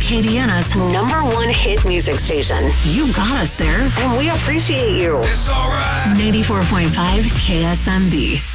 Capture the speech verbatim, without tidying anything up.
Acadiana's number one hit music station. You got us there, and we appreciate you. It's all right. ninety-four point five K S M B.